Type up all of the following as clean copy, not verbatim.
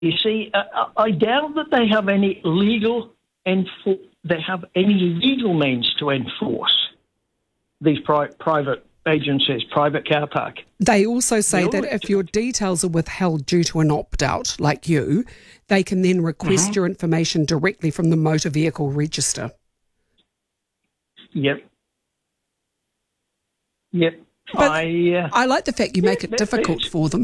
You see, I doubt that they have any legal means to enforce these private agencies, private car park. They also say that if your details are withheld due to an opt-out, like you, they can then request your information directly from the motor vehicle register. Yep. But I like the fact you make it difficult for them.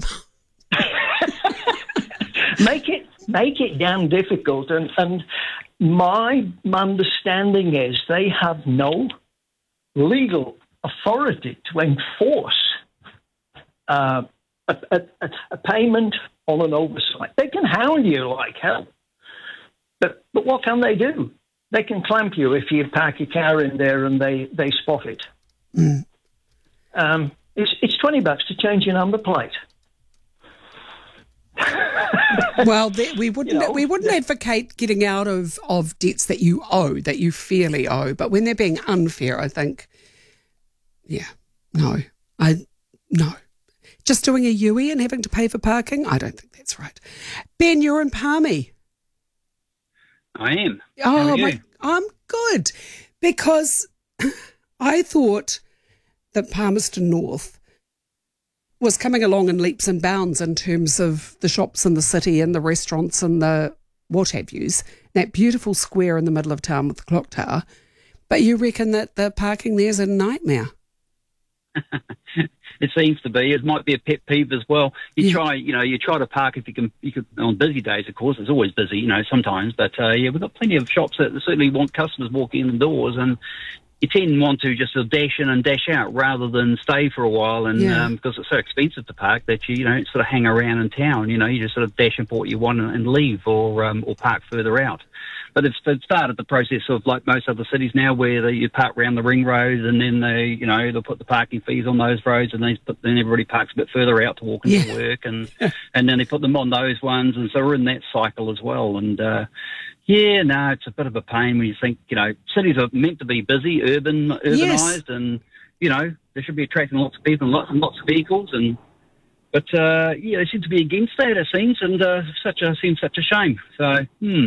Make it damn difficult, and my understanding is they have no legal authority to enforce a payment on an oversight. They can hound you like hell, but what can they do? They can clamp you if you park your car in there and they spot it. Mm. It's $20 to change your number plate. Well, we wouldn't advocate getting out of debts that you owe, that you fairly owe. But when they're being unfair, I think, no. Just doing a UE and having to pay for parking, I don't think that's right. Ben, you're in Palmy. I am. Oh, I'm good, because I thought that Palmerston North was coming along in leaps and bounds in terms of the shops in the city and the restaurants and the what have yous, that beautiful square in the middle of town with the clock tower. But you reckon that the parking there's a nightmare? It seems to be. It might be a pet peeve as well. You try to park if you can on busy days, of course. It's always busy, sometimes. But we've got plenty of shops that certainly want customers walking in the doors, and you tend to want to just sort of dash in and dash out rather than stay for a while, and because it's so expensive to park that you don't sort of hang around in town. You just sort of dash in for what you want and leave, or park further out. But they've started the process of, like most other cities now, where you park around the ring roads, and then they'll put the parking fees on those roads, and then everybody parks a bit further out to walk into work, and then they put them on those ones, and so we're in that cycle as well. And it's a bit of a pain when you think, cities are meant to be busy, urbanised, and they should be attracting lots of people and lots of vehicles, but they seem to be against that, it seems, and seems such a shame. So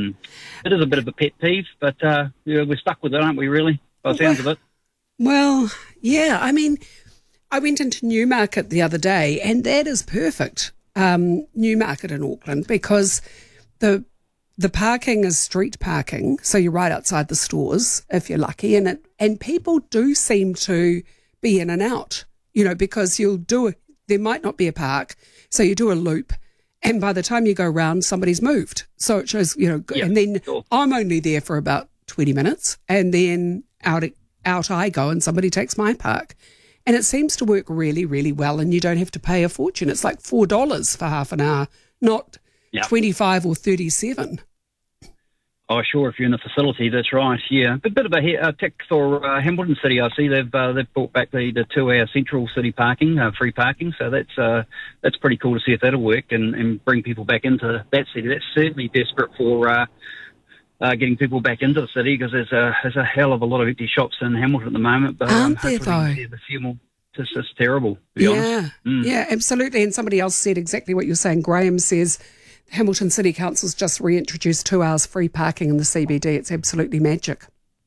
it is a bit of a pet peeve, but we're stuck with it, aren't we? Really, by the sounds of it. Well, yeah. I mean, I went into Newmarket the other day, and that is perfect. Newmarket in Auckland, because the parking is street parking, so you're right outside the stores if you're lucky, and people do seem to be in and out, because there might not be a park, so you do a loop, and by the time you go round, somebody's moved. So it shows, and then I'm only there for about 20 minutes, and then out I go, and somebody takes my park. And it seems to work really, really well, and you don't have to pay a fortune. It's like $4 for half an hour, not 25 or 37. Oh, sure, if you're in the facility, that's right, yeah. A bit of a tick for Hamilton City, I see. They've brought back the 2-hour central city parking, free parking, so that's pretty cool to see if that'll work and bring people back into that city. That's certainly desperate for getting people back into the city, because there's a hell of a lot of empty shops in Hamilton at the moment. But aren't there, though? A few more. It's just terrible, to be honest. Yeah, absolutely. And somebody else said exactly what you're saying. Graham says Hamilton City Council's just reintroduced 2 hours free parking in the CBD. It's absolutely magic.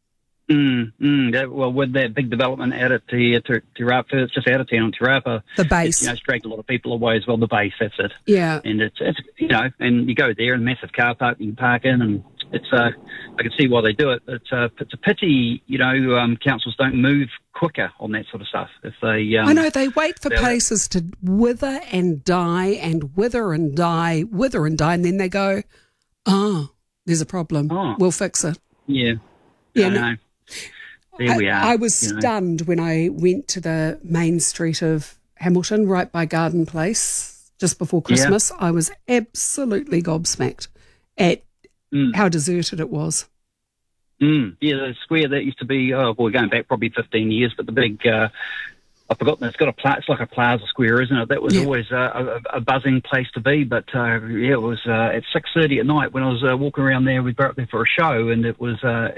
Well, with that big development out at the Te Rapa, it's just out of town, Te Rapa. The base. It's dragged a lot of people away as well, the base, that's it. Yeah. And it's and you go there and massive car park you can park in, and it's I can see why they do it. But it's a pity, councils don't move quicker on that sort of stuff. If they, I know, they wait for places to wither and die and wither and die, and then they go, there's a problem. We'll fix it. Yeah. Yeah. No. There we are. I was stunned when I went to the main street of Hamilton, right by Garden Place, just before Christmas. I was absolutely gobsmacked at how deserted it was. Yeah, the square that used to be, going back probably 15 years, but the big, I've forgotten, it's like a plaza square, isn't it? That was always a buzzing place to be, but it was at 6:30 at night when I was walking around there. We were up there for a show, and it was not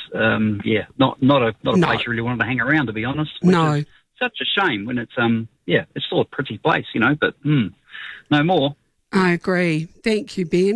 a place you really wanted to hang around, to be honest. No. Is such a shame when it's it's still a pretty place, but no more. I agree. Thank you, Ben.